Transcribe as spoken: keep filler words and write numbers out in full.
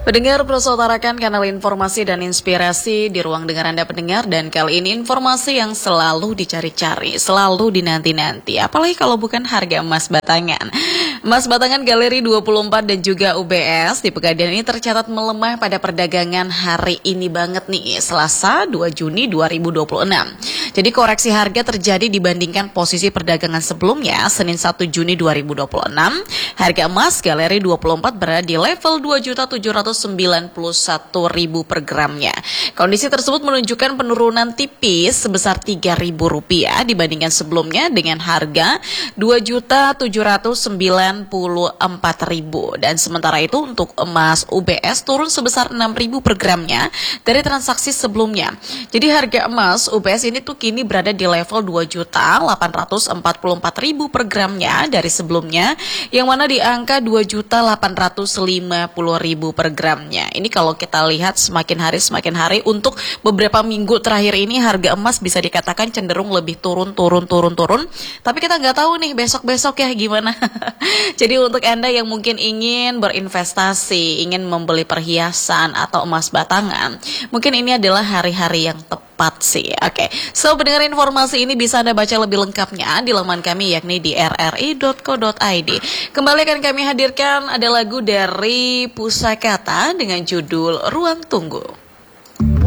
Pendengar, persaudarakan kanal informasi dan inspirasi di ruang dengar Anda pendengar, dan kali ini informasi yang selalu dicari-cari, selalu dinanti-nanti, apalagi kalau bukan harga emas batangan. Emas batangan Galeri dua puluh empat dan juga U B S di Pegadaian ini tercatat melemah pada perdagangan hari ini banget nih, Selasa dua Juni dua ribu dua puluh enam. Jadi koreksi harga terjadi dibandingkan posisi perdagangan sebelumnya, Senin satu Juni dua ribu dua puluh enam. Harga emas Galeri dua puluh empat berada di level dua juta tujuh ratus sembilan puluh satu ribu per gramnya. Kondisi tersebut menunjukkan penurunan tipis sebesar tiga ribu rupiah dibandingkan sebelumnya dengan harga dua juta tujuh ratus sembilan puluh empat ribu. Dan sementara itu untuk emas U B S turun sebesar enam ribu per gramnya dari transaksi sebelumnya. Jadi harga emas U B S ini tuh kini berada di level dua juta delapan ratus empat puluh empat ribu per gramnya dari sebelumnya, yang mana di angka dua juta delapan ratus lima puluh ribu per gramnya. Ini kalau kita lihat semakin hari semakin hari untuk beberapa minggu terakhir ini harga emas bisa dikatakan cenderung lebih turun turun turun turun. Tapi kita nggak tahu nih besok-besok ya gimana. Jadi untuk Anda yang mungkin ingin berinvestasi, ingin membeli perhiasan atau emas batangan, mungkin ini adalah hari-hari yang tepat sih. Oke, okay. So pendengar, informasi ini bisa Anda baca lebih lengkapnya di laman kami yakni di r r i dot co dot i d. Kembali akan kami hadirkan ada lagu dari Pusakata dengan judul Ruang Tunggu.